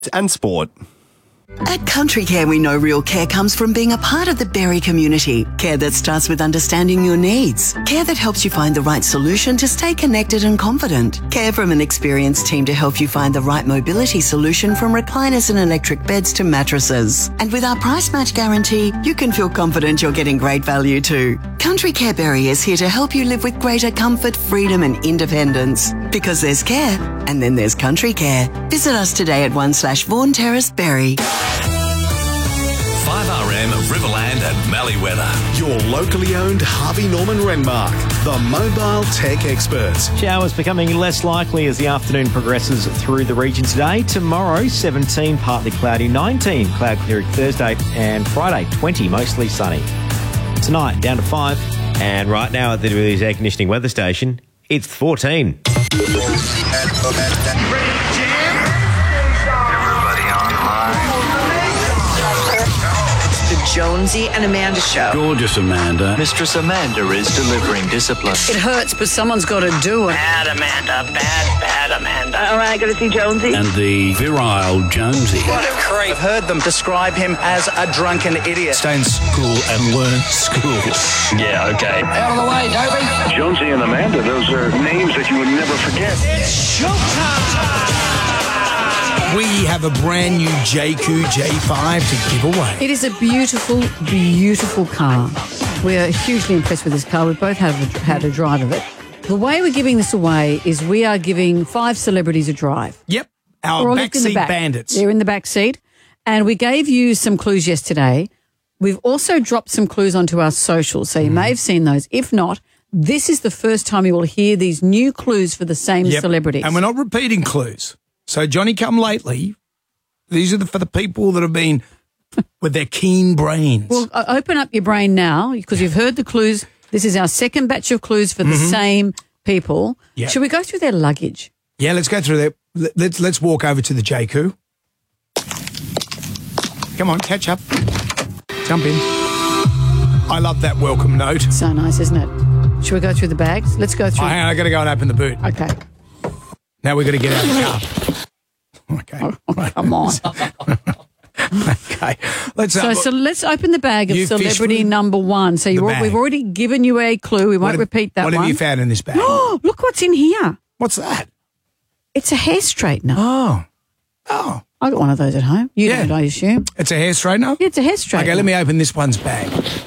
and sport. At Country Care, we know real care comes from being a part of the Berry community. Care that starts with understanding your needs. Care that helps you find the right solution to stay connected and confident. Care from an experienced team to help you find the right mobility solution, from recliners and electric beds to mattresses. And with our price match guarantee, you can feel confident you're getting great value too. Country Care Berry is here to help you live with greater comfort, freedom and independence. Because there's care, and then there's Country Care. Visit us today at 1/Vaughan Terrace, Berry. 5RM Riverland and Malleeweather. Your locally owned Harvey Norman Renmark, the mobile tech experts. Showers becoming less likely as the afternoon progresses through the region today. Tomorrow, 17, partly cloudy, 19, cloud clearing Thursday, and Friday, 20, mostly sunny. Tonight, down to 5. And right now at the Dewey's Air Conditioning Weather Station, it's 14. Jonesy and Amanda Show. Gorgeous Amanda. Mistress Amanda is delivering discipline. It hurts, but someone's got to do it. Bad Amanda, bad Amanda. All right, got to see Jonesy. And the virile Jonesy. What a creep. I've heard them describe him as a drunken idiot. Stay in school and learn school. Yeah, okay. Out of the way, Dopey. Jonesy and Amanda, those are names that you would never forget. It's showtime. We have a brand new JQ J5 to give away. It is a beautiful, beautiful car. We're hugely impressed with this car. We both had a drive of it. The way we're giving this away is we are giving 5 celebrities a drive. Yep, our backseat bandits. They're in the back seat. And we gave you some clues yesterday. We've also dropped some clues onto our socials, so you may have seen those. If not, this is the first time you will hear these new clues for the same celebrities. And we're not repeating clues. So Johnny Come Lately, these are for the people that have been with their keen brains. Well, open up your brain now because you've heard the clues. This is our second batch of clues for the same people. Yep. Should we go through their luggage? Yeah, let's go through there. Let's walk over to the JQ. Come on, catch up. Jump in. I love that welcome note. So nice, isn't it? Should we go through the bags? Let's go through. Hang on, I got to go and open the boot. Okay. Now we've got to get out of the car. Okay. Oh, come on. Okay. So let's open the bag of celebrity number 1. So we've already given you a clue. We won't repeat that one. What have you found in this bag? Oh, look what's in here. What's that? It's a hair straightener. Oh. I got one of those at home. You don't, I assume. It's a hair straightener? Yeah, it's a hair straightener. Okay, let me open this one's bag.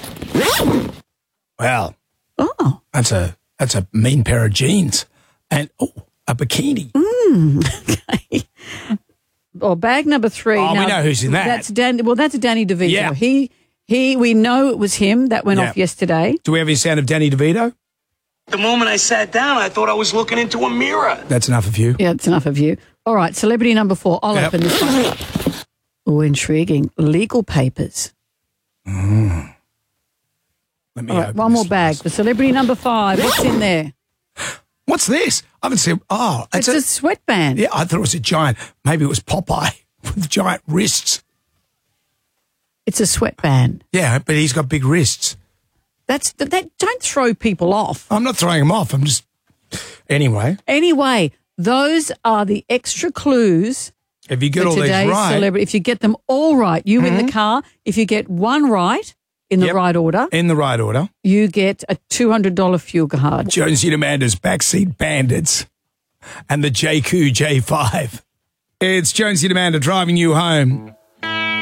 Well. Oh. That's a mean pair of jeans. And, a bikini. Okay. Well, bag number 3. Oh, we know who's in that. That's Danny DeVito. Yeah. We know it was him that went off yesterday. Do we have any sound of Danny DeVito? The moment I sat down, I thought I was looking into a mirror. That's enough of you. Yeah, it's enough of you. All right, celebrity number 4. I'll open this one. Oh, intriguing. Legal papers. Let me open one more bag. For celebrity number 5, what's in there? What's this? I haven't seen. Oh, it's a sweatband. Yeah, I thought it was a giant. Maybe it was Popeye with giant wrists. It's a sweatband. Yeah, but he's got big wrists. That don't throw people off. I'm not throwing them off. I'm just Anyway, those are the extra clues. If you get all these right, celebrity, if you get them all right, you win the car. If you get one right. In the right order. In the right order. You get a $200 fuel card. Jonesy and Amanda's Backseat Bandits and the JQ J5. It's Jonesy and Amanda driving you home.